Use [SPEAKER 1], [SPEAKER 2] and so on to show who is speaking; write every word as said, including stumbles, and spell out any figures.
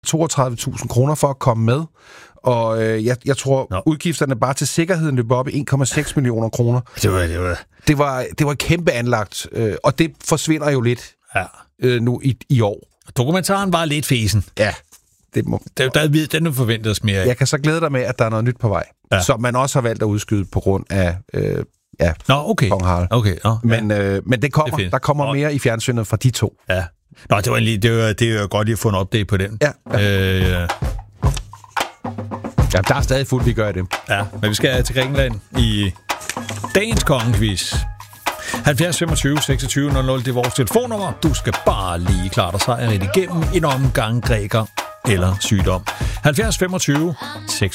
[SPEAKER 1] toogtredive tusind kroner for at komme med. Og øh, jeg, jeg tror, Nå. udgifterne bare til sikkerheden løb op i en komma seks millioner kroner.
[SPEAKER 2] Det var, det var...
[SPEAKER 1] Det var, det var kæmpe anlagt, øh, og det forsvinder jo lidt
[SPEAKER 2] ja.
[SPEAKER 1] øh, nu i, i år.
[SPEAKER 2] Dokumentaren var lidt fesen.
[SPEAKER 1] Ja. Det må,
[SPEAKER 2] der, der, den er forventet mere.
[SPEAKER 1] Jeg kan så glæde dig med, at der er noget nyt på vej, ja. som man også har valgt at udskyde på grund af øh, ja,
[SPEAKER 2] Nå, okay.
[SPEAKER 1] Kong Harald.
[SPEAKER 2] Okay, nå,
[SPEAKER 1] men,
[SPEAKER 2] ja.
[SPEAKER 1] øh, men det kommer. Det der kommer Nå. mere i fjernsynet fra de to.
[SPEAKER 2] Ja. Nå, det var egentlig, det var, det var godt lige at få en update på den.
[SPEAKER 1] Ja. ja.
[SPEAKER 2] Øh,
[SPEAKER 1] ja, der er stadig fuldt, vi gør det.
[SPEAKER 2] Ja, men vi skal til Grækenland i dagens kongequiz. halvfjerds femogtyve seksogtyve nul nul, det er vores telefonnummer. Du skal bare lige klare dig sejret igennem en omgang græker eller sygdom. halvfjerds femogtyve